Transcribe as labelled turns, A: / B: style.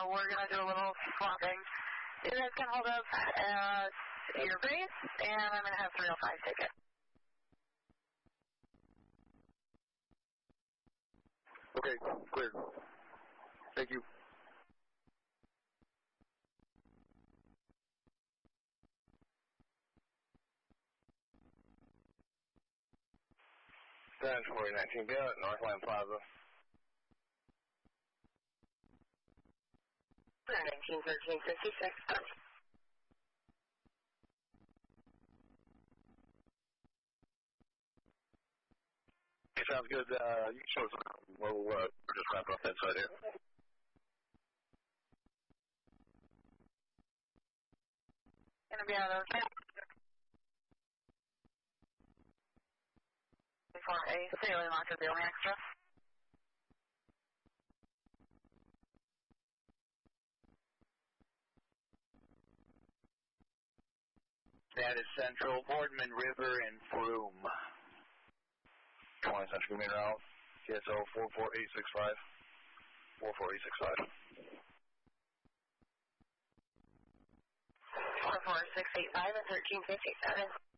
A: we're going to do a little swapping. You guys can hold up at your base, and I'm going to have 305 take it.
B: Okay, clear. Thank you.
C: Then 4019 Gale at Northland Plaza.
A: 191356.
C: Okay, sounds good. You can show us around. We're just wrapping up that side here.
A: Gonna be out okay. For a sailing launch of the only extra.
D: That is Central, Boardman River, and Froome.
C: 20 Central Meter out. TSO 44865. 44865.
A: 44685 and 1357.